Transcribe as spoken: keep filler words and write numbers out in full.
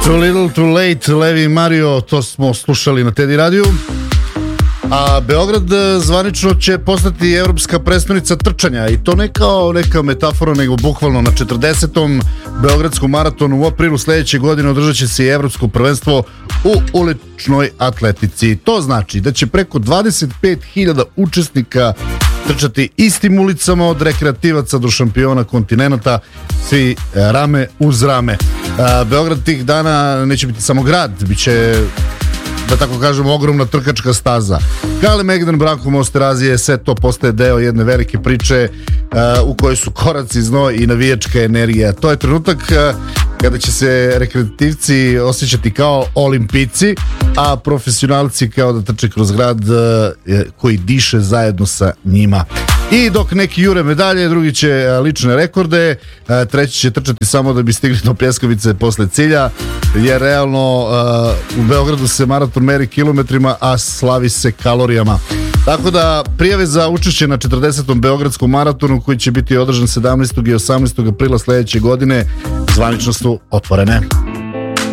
Too Little Too Late, Levi i Mario, to smo slušali na Teddy radiju. A Beograd zvanično će postati evropska prestonica trčanja i to ne kao neka metafora, nego bukvalno na četrdesetom Beogradskom maratonu u aprilu sledeće godine održat će se i evropsko prvenstvo u uličnoj atletici. To znači da će preko dvadeset pet hiljada učesnika trčati istim ulicama, od rekreativaca do šampiona kontinenta, svi rame uz rame. Beograd tih dana neće biti samo grad, bit će, da tako kažem, ogromna trkačka staza. Kalemegdan, Branko Mosterazije, sve to postaje deo jedne velike priče uh, u kojoj su koraci, znoj i navijačka energija. To je trenutak uh, kada će se rekreativci osjećati kao olimpijci, a profesionalci kao da trče kroz grad uh, koji diše zajedno sa njima. I dok neki jure medalje, drugi će lične rekorde, treći će trčati samo da bi stigli do pljeskavice posle cilja, jer realno uh, u Beogradu se maraton meri kilometrima, a slavi se kalorijama. Tako da prijave za učešće na četrdesetom Beogradskom maratonu, koji će biti održan sedamnaestog i osamnaestog aprila sledeće godine, zvanično su otvorene.